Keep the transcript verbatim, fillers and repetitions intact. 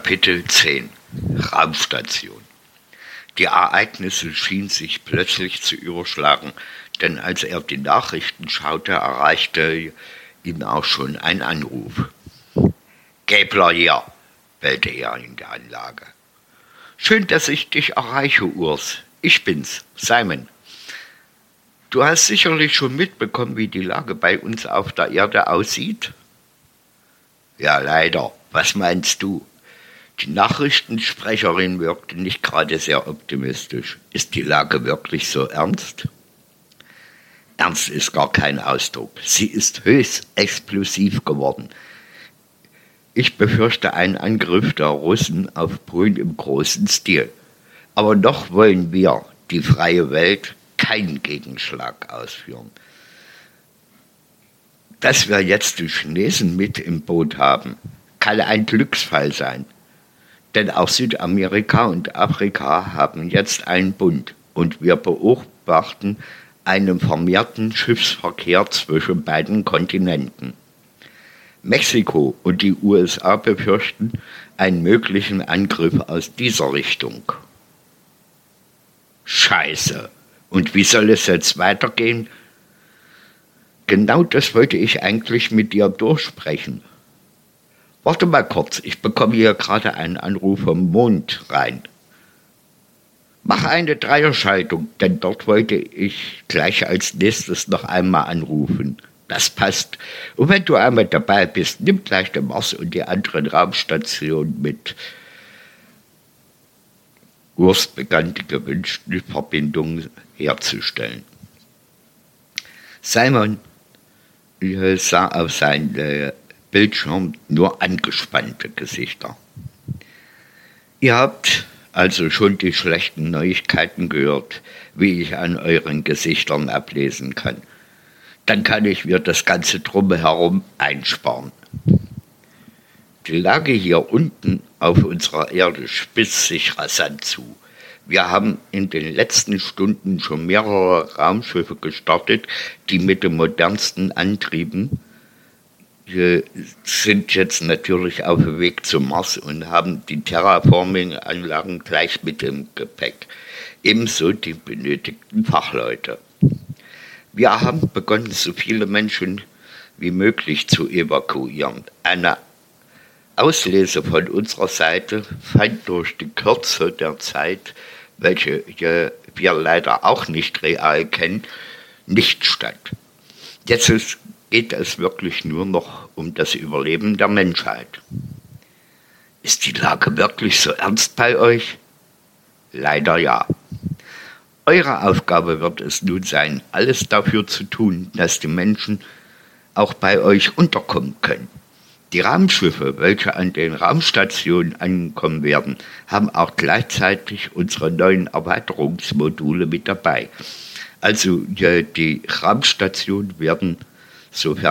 Kapitel zehn Raumstation. Die Ereignisse schienen sich plötzlich zu überschlagen, denn als er die Nachrichten schaute, erreichte ihn auch schon ein Anruf. »Gäbler hier«, bellte er in der Anlage. »Schön, dass ich dich erreiche, Urs. Ich bin's, Simon. Du hast sicherlich schon mitbekommen, wie die Lage bei uns auf der Erde aussieht?« »Ja, leider. Was meinst du?« Die Nachrichtensprecherin wirkte nicht gerade sehr optimistisch. »Ist die Lage wirklich so ernst?« »Ernst ist gar kein Ausdruck. Sie ist höchst explosiv geworden. Ich befürchte einen Angriff der Russen auf Polen im großen Stil. Aber noch wollen wir, die freie Welt, keinen Gegenschlag ausführen. Dass wir jetzt die Chinesen mit im Boot haben, kann ein Glücksfall sein. Denn auch Südamerika und Afrika haben jetzt einen Bund und wir beobachten einen vermehrten Schiffsverkehr zwischen beiden Kontinenten. Mexiko und die U S A befürchten einen möglichen Angriff aus dieser Richtung. Scheiße. Und wie soll es jetzt weitergehen? Genau das wollte ich eigentlich mit dir durchsprechen. Warte mal kurz, ich bekomme hier gerade einen Anruf vom Mond rein. Mach eine Dreierschaltung, denn dort wollte ich gleich als nächstes noch einmal anrufen. Das passt. Und wenn du einmal dabei bist, nimm gleich den Mars und die anderen Raumstationen mit. Urs begann die gewünschten Verbindungen herzustellen. Simon sah auf seinen Bildschirm nur angespannte Gesichter. Ihr habt also schon die schlechten Neuigkeiten gehört, wie ich an euren Gesichtern ablesen kann. Dann kann ich mir das Ganze drumherum einsparen. Die Lage hier unten auf unserer Erde spitzt sich rasant zu. Wir haben in den letzten Stunden schon mehrere Raumschiffe gestartet, die mit den modernsten Antrieben Wir sind jetzt natürlich auf dem Weg zum Mars und haben die Terraforming-Anlagen gleich mit im Gepäck. Ebenso die benötigten Fachleute. Wir haben begonnen, so viele Menschen wie möglich zu evakuieren. Eine Auslese von unserer Seite fand durch die Kürze der Zeit, welche wir leider auch nicht real kennen, nicht statt. Jetzt ist geht es wirklich nur noch um das Überleben der Menschheit. Ist die Lage wirklich so ernst bei euch? Leider ja. Eure Aufgabe wird es nun sein, alles dafür zu tun, dass die Menschen auch bei euch unterkommen können. Die Raumschiffe, welche an den Raumstationen ankommen werden, haben auch gleichzeitig unsere neuen Erweiterungsmodule mit dabei. Also die Raumstationen werden, sofern